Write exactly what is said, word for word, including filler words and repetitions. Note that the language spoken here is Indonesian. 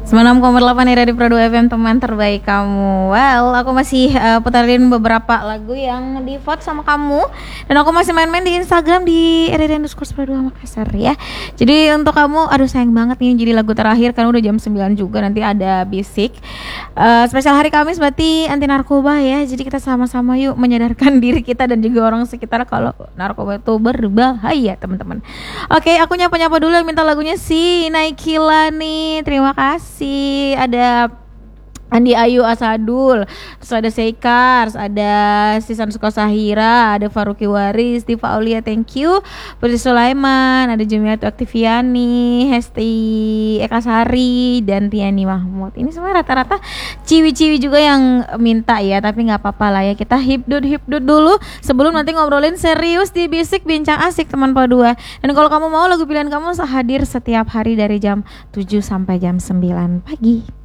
sembilan puluh enam koma delapan Radio Pro dua F M, teman terbaik kamu. Well, aku masih uh, putarin beberapa lagu yang di vote sama kamu. Dan aku masih main-main di Instagram di R R underscore Pro dua Makassar ya. Jadi untuk kamu, aduh sayang banget nih jadi lagu terakhir karena udah jam sembilan juga, nanti ada bisik. Uh, spesial hari Kamis berarti anti narkoba ya. Jadi kita sama-sama yuk menyadarkan diri kita dan juga orang sekitar kalau narkoba itu berbahaya, teman-teman. Oke, aku nyapa-nyapa dulu yang minta lagunya si Naikila nih. Terima kasih. Ada Andi Ayu Asadul, terus ada Seikars, ada Sisan Sukosahira, ada Faruki Waris, Diva Aulia, thank you, Putri Sulaiman, ada Jumiatu Aktiviani, Hesti Eka Sari, dan Tiani Mahmud. Ini semua rata-rata ciwi-ciwi juga yang minta ya, tapi nggak apa-apa lah ya, kita hipdut-hipdut dulu sebelum nanti ngobrolin serius di Bisik Bincang Asik teman Po dua. Dan kalau kamu mau lagu pilihan kamu hadir setiap hari dari jam tujuh sampai jam sembilan pagi.